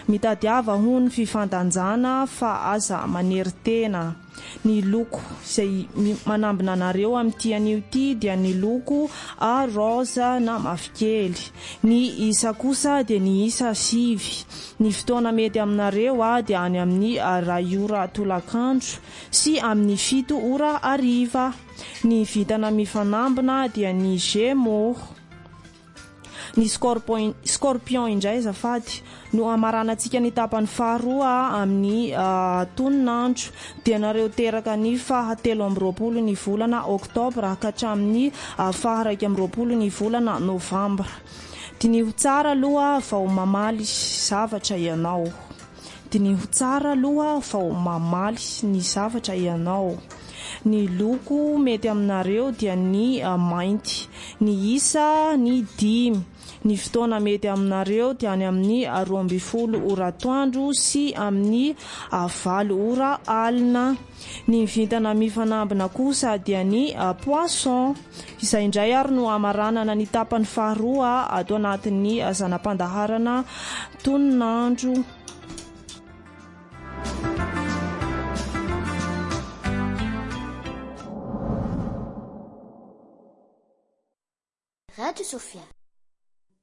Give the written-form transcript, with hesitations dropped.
mitadiava ho ny fifandanjana fa aza manery tena. Ny loko izay manambina anareo amin'ity anio ity dia ny loko rosa na mavokely. Ny isa kosa dia ny isa 5. Ny fotoana mety aminareo dia any amin'ny 2 ora tolakandro sy amin'ny 7 ora hariva. Ny vitana mifanambina dia ny Gémeaux. Ny scorpion indray azafady no amaranantsika ny tapany faharoa amin'ny toninandro dia nareo teraka ny 17 ny volana oktobra ka hatramin'ny 12 ny volana novambra. Diniho tsara aloha vao mamaly zavatra ianao. Diniho tsara aloha vao mamaly ny zavatra ianao. Ny loko mety aminareo dia ny mainty. Ny isa ny 5. Ny fotoana mety aminareo dia any amin'ny 12 ora atoandro sy amin'ny 4 ora alina. Ny vintana mifanambina kosa dia ny poisson. Izay indray ary no amaranana ny tapany faharoa ato anatin'ny zanam-pandaharana toninandro. Radio Sophia.